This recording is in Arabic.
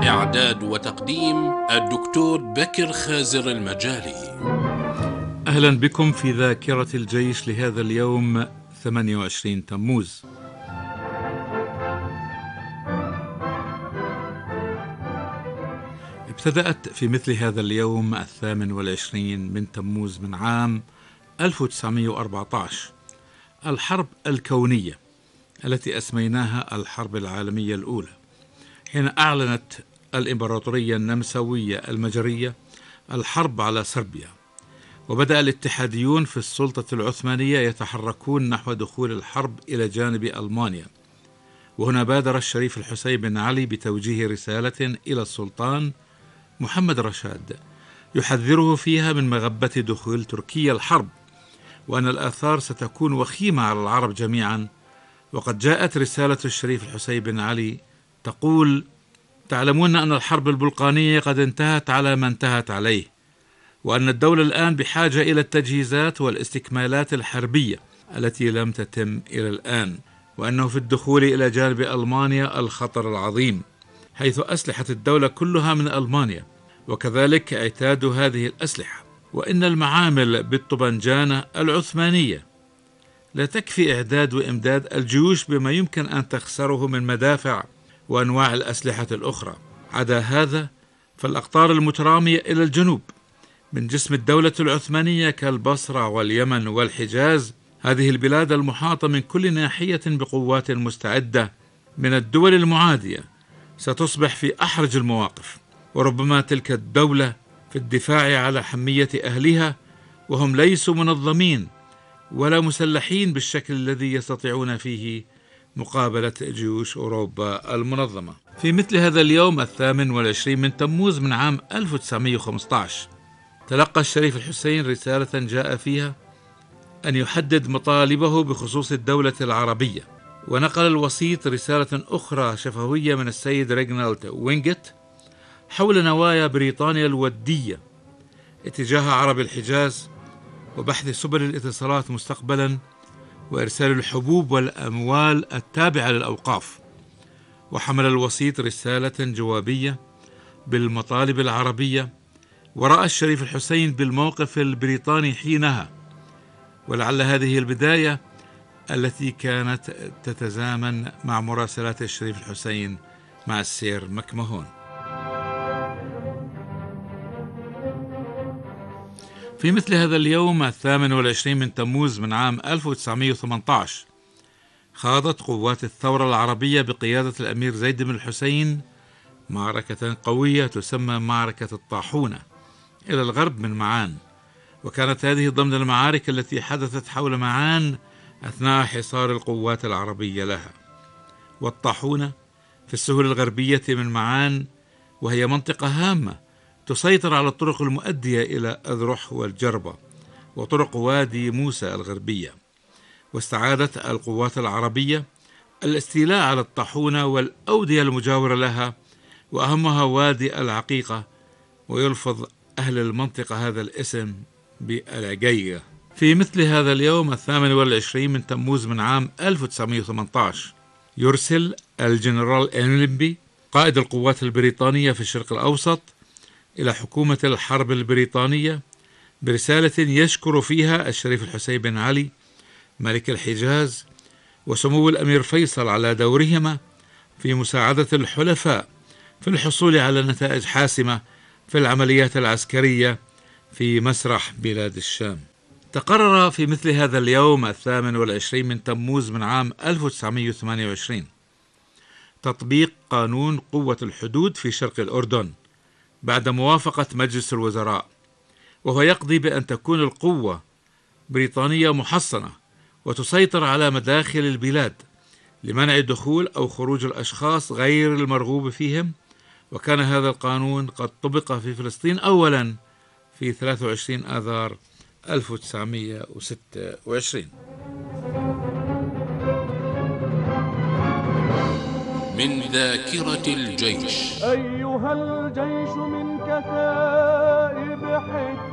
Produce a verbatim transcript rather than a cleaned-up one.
إعداد وتقديم الدكتور بكر خازر المجالي. أهلا بكم في ذاكرة الجيش لهذا اليوم ثمانية وعشرين تموز. ابتدأت في مثل هذا اليوم الثامن والعشرين من تموز من عام ألف وتسعمائة وأربعة عشر الحرب الكونية التي أسميناها الحرب العالمية الأولى، حين أعلنت الإمبراطورية النمساوية المجرية الحرب على صربيا، وبدأ الاتحاديون في السلطة العثمانية يتحركون نحو دخول الحرب إلى جانب ألمانيا. وهنا بادر الشريف الحسين بن علي بتوجيه رسالة إلى السلطان محمد رشاد يحذره فيها من مغبة دخول تركيا الحرب، وأن الآثار ستكون وخيمة على العرب جميعا. وقد جاءت رسالة الشريف الحسين بن علي تقول: تعلمون أن الحرب البلقانية قد انتهت على ما انتهت عليه، وأن الدولة الآن بحاجة إلى التجهيزات والاستكمالات الحربية التي لم تتم إلى الآن، وأنه في الدخول إلى جانب ألمانيا الخطر العظيم، حيث أسلحة الدولة كلها من ألمانيا، وكذلك اعتاد هذه الأسلحة، وإن المعامل بالطبنجانة العثمانية لا تكفي إعداد وإمداد الجيوش بما يمكن أن تخسره من مدافع وأنواع الأسلحة الأخرى. عدا هذا فالأقطار المترامية إلى الجنوب من جسم الدولة العثمانية كالبصرة واليمن والحجاز، هذه البلاد المحاطة من كل ناحية بقوات مستعدة من الدول المعادية، ستصبح في أحرج المواقف، وربما تلك الدولة في الدفاع على حمية أهلها وهم ليسوا منظمين ولا مسلحين بالشكل الذي يستطيعون فيه مقابلة جيوش أوروبا المنظمة. في مثل هذا اليوم الثامن والعشرين من تموز من عام ألف وتسعمائة وخمسة عشر تلقى الشريف الحسين رسالة جاء فيها أن يحدد مطالبه بخصوص الدولة العربية، ونقل الوسيط رسالة أخرى شفوية من السيد ريغنالد وينغت حول نوايا بريطانيا الودية اتجاه عرب الحجاز، وبحث سبل الاتصالات مستقبلا، وإرسال الحبوب والأموال التابعة للأوقاف. وحمل الوسيط رسالة جوابية بالمطالب العربية، ورأى الشريف الحسين بالموقف البريطاني حينها، ولعل هذه البداية التي كانت تتزامن مع مراسلات الشريف الحسين مع السير مكمهون. في مثل هذا اليوم الثامن والعشرين من تموز من عام ألف وتسعمائة وثمانية عشر خاضت قوات الثورة العربية بقيادة الأمير زيد بن الحسين معركة قوية تسمى معركة الطاحونة إلى الغرب من معان، وكانت هذه ضمن المعارك التي حدثت حول معان أثناء حصار القوات العربية لها. والطاحونة في السهول الغربية من معان، وهي منطقة هامة تسيطر على الطرق المؤدية إلى أذرح والجربة وطرق وادي موسى الغربية. واستعادت القوات العربية الاستيلاء على الطاحونة والأودية المجاورة لها، وأهمها وادي العقيقة، ويلفظ أهل المنطقة هذا الاسم بالعقيقة. في مثل هذا اليوم الثامن والعشرين من تموز من عام ألف وتسعمائة وثمانية عشر يرسل الجنرال ألينبي قائد القوات البريطانية في الشرق الأوسط إلى حكومة الحرب البريطانية برسالة يشكر فيها الشريف الحسين بن علي ملك الحجاز وسمو الأمير فيصل على دورهما في مساعدة الحلفاء في الحصول على نتائج حاسمة في العمليات العسكرية في مسرح بلاد الشام. تقرر في مثل هذا اليوم الثامن والعشرين من تموز من عام ألف وتسعمائة وثمانية وعشرين تطبيق قانون قوة الحدود في شرق الأردن بعد موافقة مجلس الوزراء، وهو يقضي بأن تكون القوة بريطانية محصنة وتسيطر على مداخل البلاد لمنع دخول أو خروج الأشخاص غير المرغوب فيهم. وكان هذا القانون قد طبق في فلسطين أولا في ثلاثة وعشرين آذار ألف وتسعمائة وستة وعشرين. من ذاكرة الجيش. أيها الجيش من كتائب حد